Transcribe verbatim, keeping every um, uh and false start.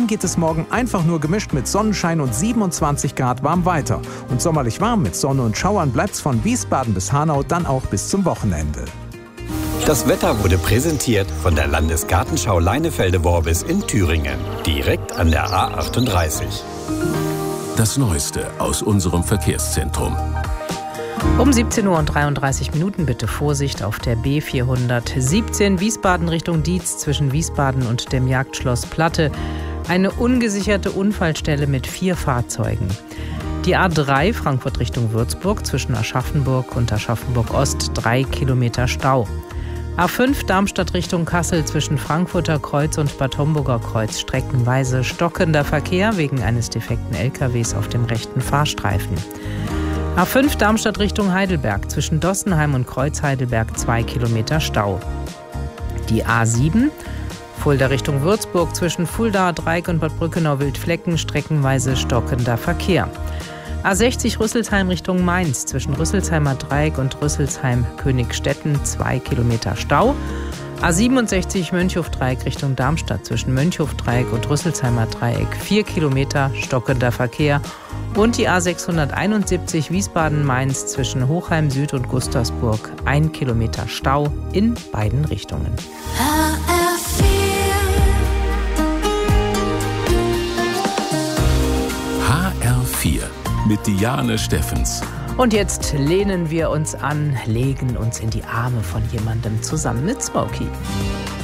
Dann geht es morgen einfach nur gemischt mit Sonnenschein und siebenundzwanzig Grad warm weiter. Und sommerlich warm mit Sonne und Schauern bleibt's von Wiesbaden bis Hanau dann auch bis zum Wochenende. Das Wetter wurde präsentiert von der Landesgartenschau Leinefelde-Worbis in Thüringen, direkt an der A achtunddreißig. Das Neueste aus unserem Verkehrszentrum. Um siebzehn Uhr und dreiunddreißig Minuten bitte Vorsicht auf der B vierhundertsiebzehn Wiesbaden Richtung Dietz zwischen Wiesbaden und dem Jagdschloss Platte. Eine ungesicherte Unfallstelle mit vier Fahrzeugen. Die A drei Frankfurt Richtung Würzburg zwischen Aschaffenburg und Aschaffenburg-Ost drei Kilometer Stau. A fünf Darmstadt Richtung Kassel zwischen Frankfurter Kreuz und Bad Homburger Kreuz streckenweise stockender Verkehr wegen eines defekten L K Ws auf dem rechten Fahrstreifen. A fünf Darmstadt Richtung Heidelberg zwischen Dossenheim und Kreuz Heidelberg zwei Kilometer Stau. Die A sieben Fulda Richtung Würzburg zwischen Fuldaer Dreieck und Bad Brückenau-Wildflecken streckenweise stockender Verkehr. A sechzig Rüsselsheim Richtung Mainz zwischen Rüsselsheimer Dreieck und Rüsselsheim-Königstetten zwei Kilometer Stau. A siebenundsechzig Mönchhof-Dreieck Richtung Darmstadt zwischen Mönchhof-Dreieck und Rüsselsheimer Dreieck vier Kilometer stockender Verkehr. Und die A sechshunderteinundsiebzig Wiesbaden-Mainz zwischen Hochheim Süd und Gustavsburg ein Kilometer Stau in beiden Richtungen. H R vier mit Diane Steffens. Und jetzt lehnen wir uns an, legen uns in die Arme von jemandem zusammen mit Smokey.